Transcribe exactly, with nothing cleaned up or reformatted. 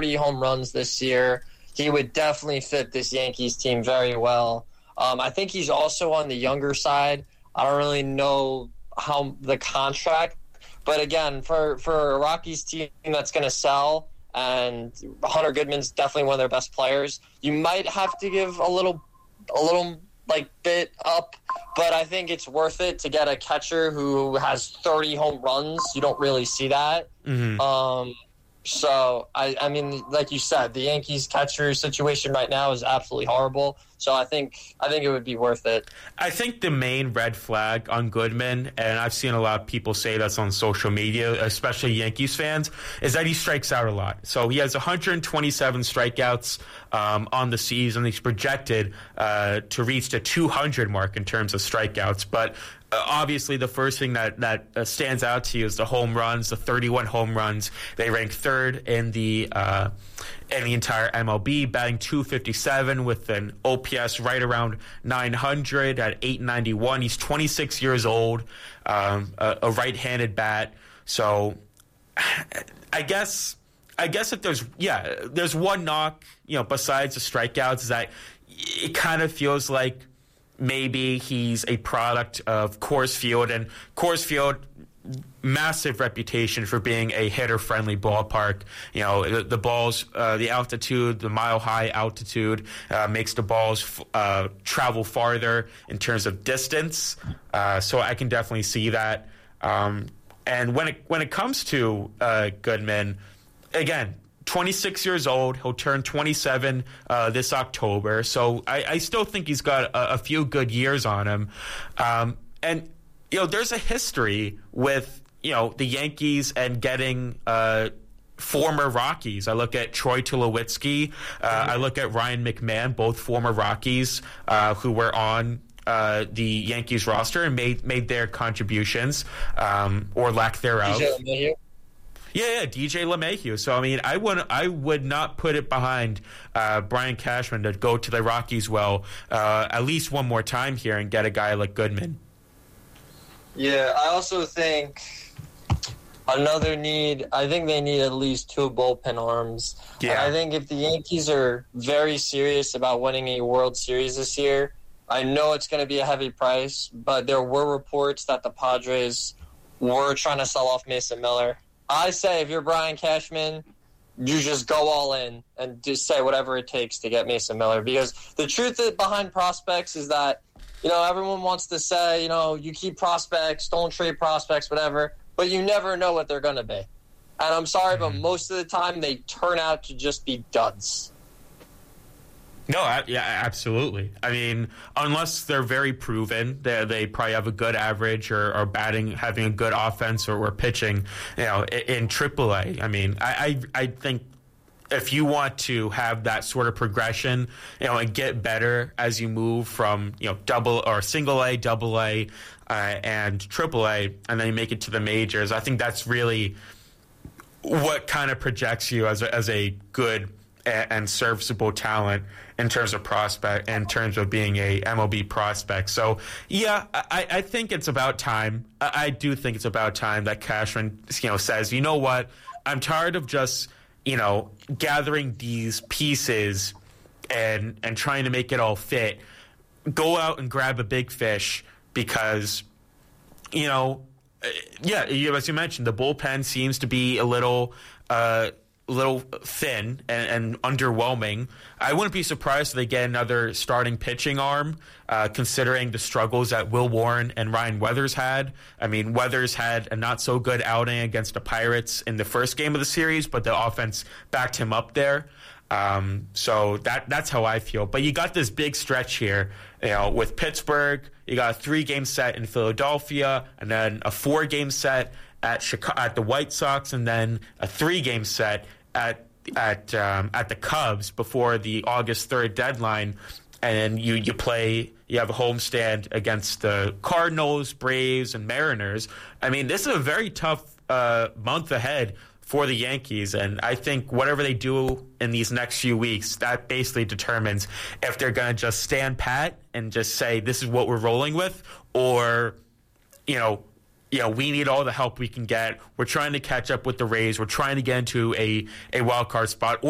thirty home runs this year. He would definitely fit this Yankees team very well. Um, I think he's also on the younger side. I don't really know how the contract, but again, for, for a Rockies team that's going to sell, and Hunter Goodman's definitely one of their best players, you might have to give a little, a little like bit up, but I think it's worth it to get a catcher who has thirty home runs. You don't really see that. Mm-hmm. Um, So, I, I mean, like you said, the Yankees catcher situation right now is absolutely horrible. So I think I think it would be worth it. I think the main red flag on Goodman, and I've seen a lot of people say this on social media, especially Yankees fans, is that he strikes out a lot. So he has one hundred twenty-seven strikeouts um, on the season. He's projected uh, to reach the two hundred mark in terms of strikeouts. But Uh, obviously, the first thing that, that uh, stands out to you is the home runs, the thirty-one home runs. They rank third in the uh, in the entire M L B, batting two fifty-seven with an O P S right around nine hundred at eight ninety-one. He's twenty-six years old, um, a, a right-handed bat. So I guess I guess if there's yeah there's one knock, you know, besides the strikeouts, is that it kind of feels like maybe he's a product of Coors Field, and Coors Field, massive reputation for being a hitter-friendly ballpark. You know, the, the balls, uh, the altitude, the mile-high altitude uh, makes the balls uh, travel farther in terms of distance. Uh, so I can definitely see that. Um, and when it when it comes to uh, Goodman, again, twenty-six years old. He'll turn twenty-seven uh, this October. So I, I still think he's got a, a few good years on him. Um, and, you know, there's a history with, you know, the Yankees and getting uh, former Rockies. I look at Troy Tulowitzki. Uh, mm-hmm. I look at Ryan McMahon, both former Rockies uh, who were on uh, the Yankees roster and made, made their contributions um, or lack thereof. Yeah, yeah, D J LeMahieu. So I mean, I would I would not put it behind uh, Brian Cashman to go to the Rockies well uh, at least one more time here and get a guy like Goodman. Yeah, I also think another need. I think they need at least two bullpen arms. Yeah, and I think if the Yankees are very serious about winning a World Series this year, I know it's going to be a heavy price, but there were reports that the Padres were trying to sell off Mason Miller. I say if you're Brian Cashman, you just go all in and just say whatever it takes to get Mason Miller. Because the truth behind prospects is that, you know, everyone wants to say, you know, you keep prospects, don't trade prospects, whatever, but you never know what they're going to be. And I'm sorry, mm-hmm. but most of the time they turn out to just be duds. No, I, yeah, absolutely. I mean, unless they're very proven, they they probably have a good average or, or batting, having a good offense or, or pitching, you know, in, in triple A. I mean, I, I I think if you want to have that sort of progression, you know, and get better as you move from, you know, double or single A, double A, uh, and triple A, and then you make it to the majors, I think that's really what kind of projects you as a, as a good and serviceable talent in terms of prospect, in terms of being a M L B prospect. So, yeah, I, I think it's about time. I, I do think it's about time that Cashman, you know, says, you know what, I'm tired of just, you know, gathering these pieces and and trying to make it all fit. Go out and grab a big fish because, you know, yeah, as you mentioned, the bullpen seems to be a little uh, little thin and, and underwhelming. I wouldn't be surprised if they get another starting pitching arm, uh, considering the struggles that Will Warren and Ryan Weathers had. I mean, Weathers had a not-so-good outing against the Pirates in the first game of the series, but the offense backed him up there. Um, so that that's how I feel. But you got this big stretch here, you know, with Pittsburgh. You got a three-game set in Philadelphia, and then a four-game set at Chicago, at the White Sox, and then a three-game set at at um, at the Cubs before the August third deadline. And then you, you play, you have a homestand against the Cardinals, Braves, and Mariners. I mean, this is a very tough uh, month ahead for the Yankees, and I think whatever they do in these next few weeks, that basically determines if they're going to just stand pat and just say, this is what we're rolling with, or, you know, you know, we need all the help we can get. We're trying to catch up with the Rays. We're trying to get into a, a wild card spot.